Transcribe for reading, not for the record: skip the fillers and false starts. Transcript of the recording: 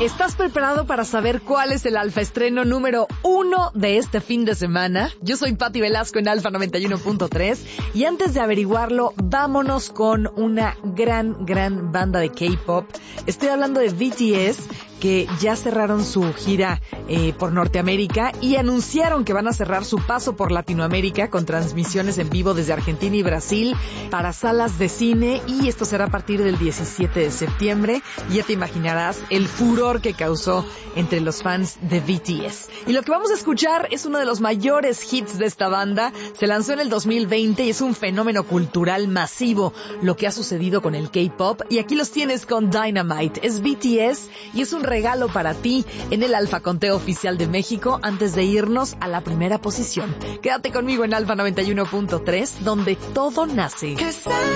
¿Estás preparado para saber cuál es el alfa estreno número 1 de este fin de semana? Yo soy Patti Velasco en Alfa 91.3 y antes de averiguarlo, vámonos con una gran banda de K-pop. Estoy hablando de BTS, que ya cerraron su gira por Norteamérica y anunciaron que van a cerrar su paso por Latinoamérica con transmisiones en vivo desde Argentina y Brasil para salas de cine, y esto será a partir del 17 de septiembre. Ya te imaginarás el furor que causó entre los fans de BTS. Y lo que vamos a escuchar es uno de los mayores hits de esta banda. Se lanzó en el 2020 y es un fenómeno cultural masivo lo que ha sucedido con el K-pop. Y aquí los tienes con Dynamite. Es BTS y es un regalo para ti en el Alfa Conteo Oficial de México antes de irnos a la primera posición. Quédate conmigo en Alfa 91.3, donde todo nace.